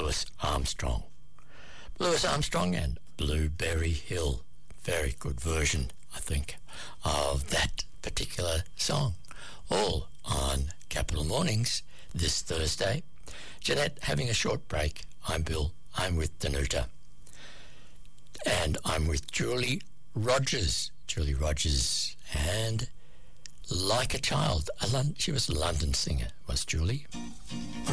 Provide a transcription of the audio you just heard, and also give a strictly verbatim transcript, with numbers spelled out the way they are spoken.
Louis Armstrong. Louis Armstrong and Blueberry Hill. Very good version, I think, of that particular song. All on Capital Mornings this Thursday. Jeanette having a short break. I'm Bill. I'm with Danuta. And I'm with Julie Rogers. Julie Rogers and Like a Child. A Lon- she was a London singer, was Julie.